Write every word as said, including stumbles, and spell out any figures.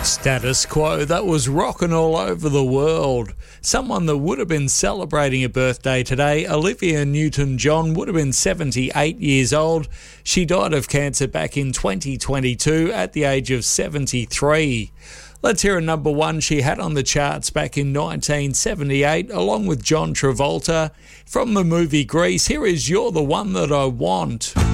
Status Quo, that was rocking all over the world. Someone that would have been celebrating a birthday today, Olivia Newton-John, would have been seventy-eight years old. She died of cancer back in twenty twenty-two at the age of seventy-three. Let's hear a number one she had on the charts back in nineteen seventy-eight, along with John Travolta. From the movie Grease, here is You're the One That I Want.